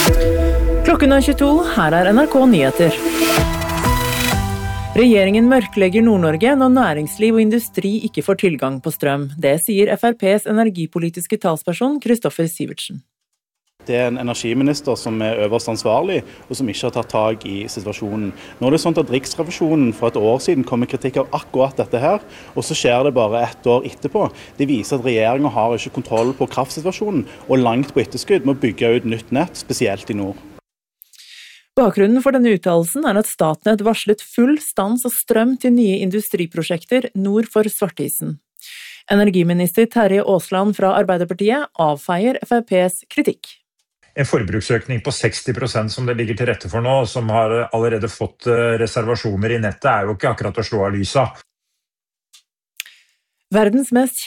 Klokken er 22, her er NRK Nyheter. Regjeringen mørklegger Nord-Norge når næringsliv og industri ikke får tilgang på strøm. Det sier FrPs energipolitiske talsperson Kristoffer Sivertsen. Det er en energiminister som er øverst ansvarlig, og som ikke har tatt tak i situasjonen. Nå er det sånn at Riksrevisjonen for et år siden kom med kritikk av akkurat dette her, og så skjer det bare et år etterpå. Det viser at regjeringen har ikke kontroll på kraftsituasjonen, og langt på etterskudd med å bygge ut nytt nett, spesielt i nord. Bakgrunnen for denne uttalelsen er at Statnett varslet full stans av strøm til nye industriprosjekter nord for Svartisen. Energiminister Terje Aasland fra Arbeiderpartiet avfeier FrPs kritikk. En forbruksøkning på 60% som det ligger til rette for nå, som har allerede fått reservasjoner i nettet, er jo ikke akkurat å slå av lysa. Verdens mest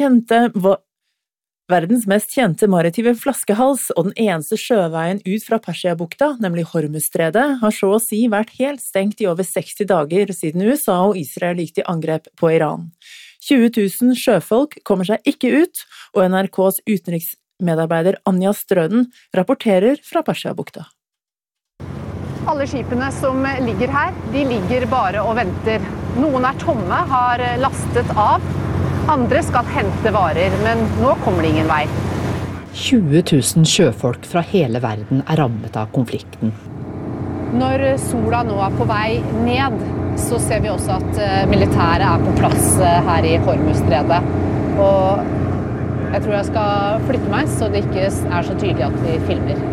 kjente maritime flaskehals og den eneste sjøveien ut fra Persiabukta, nemlig Hormuzstredet, har så å si vært helt stengt i over 60 dager siden USA og Israel gikk til angrep på Iran. 20 000 sjøfolk kommer seg ikke ut, og NRKs utenriksmedarbeider Anja Strøden rapporterer fra Persiabukta. Alle skipene som ligger her, de ligger bare og venter. Noen er tomme, har lastet av. Andre skal hente varer, men nå kommer det ingen vei. 20 000 sjøfolk fra hele verden er rammet av konflikten. Når sola nå er på vei ned, så ser vi også at militæret er på plass her i Hormuzstredet. Og jeg tror jeg skal flytte meg, så det ikke er så tydelig at vi filmer.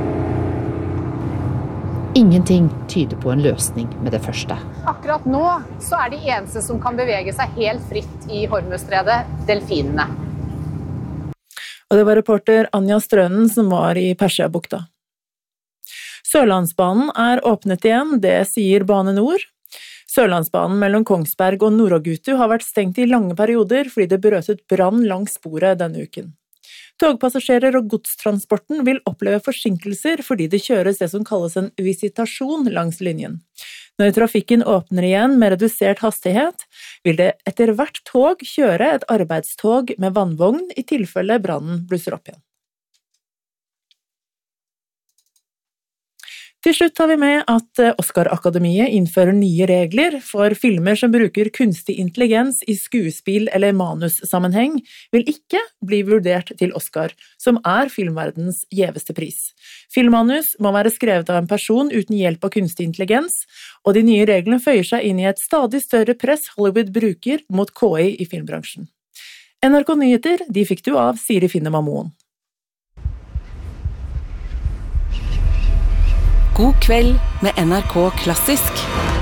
Ingenting tyder på en løsning med det første. Akkurat nå så er de eneste som kan bevege seg helt fritt i Hormuzstredet, delfinene. Og det var reporter Anja Strøden som var i Persiabukta. Sørlandsbanen er åpnet igjen, det sier Bane Nor. Sørlandsbanen mellom Kongsberg og Nord-Ogutu har vært stengt i lange perioder fordi det brøt ut brann langs sporet denne uken. Togpassasjerer og godstransporten vil oppleve forsinkelser fordi det kjøres det som kalles en visitasjon langs linjen. Når trafikken åpner igjen med redusert hastighet, vil det etter hvert tog kjøre et arbeidstog med vannvogn i tilfelle brannen blusser opp igjen. Til slutt tar vi med at Oscar-akademiet innfører nye regler for filmer som bruker kunstig intelligens i skuespill- eller manussammenheng, vil ikke bli vurdert til Oscar, som er filmverdens gjeveste pris. Filmmanus må være skrevet av en person uten hjelp av kunstig intelligens, og de nye reglene føyer seg inn i et stadig større press Hollywood bruker mot KI i filmbransjen. NRK Nyheter, de fikk du av Siri Finnemann Moen. God kveld med NRK Klassisk.